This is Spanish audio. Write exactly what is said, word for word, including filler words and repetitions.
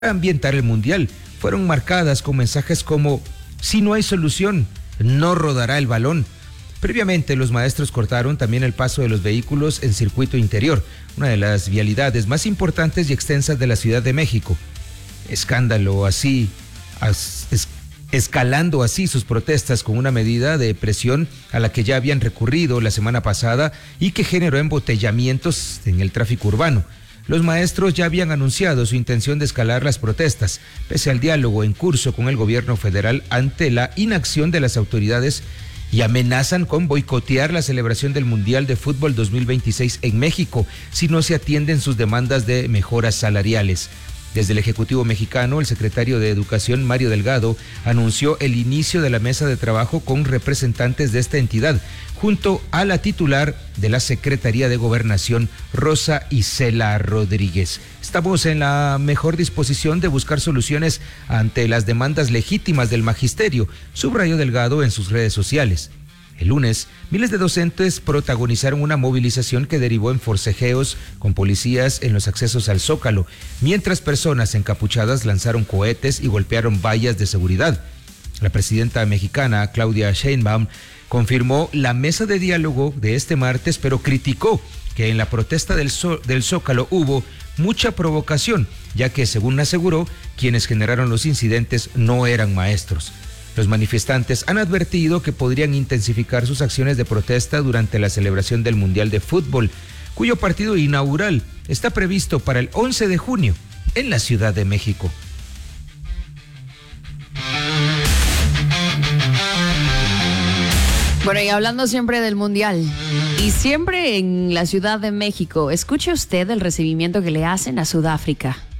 ambientar el Mundial fueron marcadas con mensajes como: si no hay solución, no rodará el balón. Previamente, los maestros cortaron también el paso de los vehículos en circuito interior, una de las vialidades más importantes y extensas de la Ciudad de México. Escándalo así, as, es, escalando así sus protestas con una medida de presión a la que ya habían recurrido la semana pasada y que generó embotellamientos en el tráfico urbano. Los maestros ya habían anunciado su intención de escalar las protestas, pese al diálogo en curso con el gobierno federal ante la inacción de las autoridades, y amenazan con boicotear la celebración del Mundial de Fútbol dos mil veintiséis en México si no se atienden sus demandas de mejoras salariales. Desde el Ejecutivo mexicano, el secretario de Educación, Mario Delgado, anunció el inicio de la mesa de trabajo con representantes de esta entidad, junto a la titular de la Secretaría de Gobernación, Rosa Isela Rodríguez. Estamos en la mejor disposición de buscar soluciones ante las demandas legítimas del magisterio, subrayó Delgado en sus redes sociales. El lunes, miles de docentes protagonizaron una movilización que derivó en forcejeos con policías en los accesos al Zócalo, mientras personas encapuchadas lanzaron cohetes y golpearon vallas de seguridad. La presidenta mexicana, Claudia Sheinbaum, confirmó la mesa de diálogo de este martes, pero criticó que en la protesta del, Zó- del Zócalo hubo mucha provocación, ya que, según aseguró, quienes generaron los incidentes no eran maestros. Los manifestantes han advertido que podrían intensificar sus acciones de protesta durante la celebración del Mundial de Fútbol, cuyo partido inaugural está previsto para el once de junio en la Ciudad de México. Bueno, y hablando siempre del Mundial y siempre en la Ciudad de México, escuche usted el recibimiento que le hacen a Sudáfrica.